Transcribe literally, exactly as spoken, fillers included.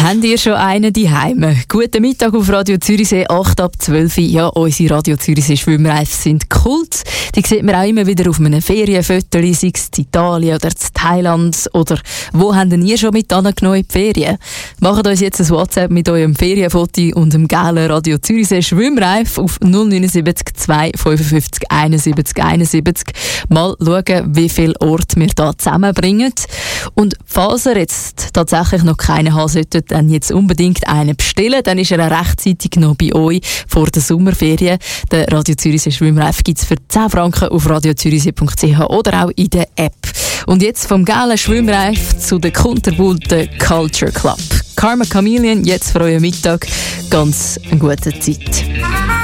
Habt ihr schon einen daheim? Guten Mittag auf Radio Zürichsee, acht ab zwölf. Ja, unsere Radio Zürichsee Schwimmreifen sind Kult. Die sieht man auch immer wieder auf einem Ferienfoto, sei es in Italien oder in Thailand. Oder wo habt ihr schon mit angenommen in die Ferien? Macht uns jetzt ein WhatsApp mit eurem Ferienfoto und dem gelben Radio Zürichsee Schwimmreif auf null neun sieben zwei fünfundfünfzig einundsiebzig einundsiebzig. Mal schauen, wie viele Orte wir da zusammenbringen. Und falls ihr jetzt tatsächlich noch keinen haben solltet, dann jetzt unbedingt einen bestellen. Dann ist er auch rechtzeitig noch bei euch vor der Sommerferien. Der Radio Zürichsee Schwimmreif gibt es für zehn Franken auf radio zürichsee punkt c h oder auch in der App. Und jetzt vom gelben Schwimmreif zu der kunterbunten Culture Club. Karma Chameleon, jetzt für euren Mittag. Ganz eine gute Zeit.